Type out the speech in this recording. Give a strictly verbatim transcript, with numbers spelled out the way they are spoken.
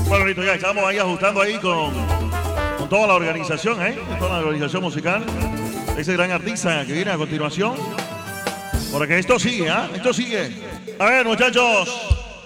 Bueno, listo, ya estamos ahí ajustando ahí con, con toda la organización, ¿eh? Toda la organización musical. Ese gran artista que viene a continuación. Porque esto sigue, ¿ah? ¿eh? Esto sigue. A ver, muchachos.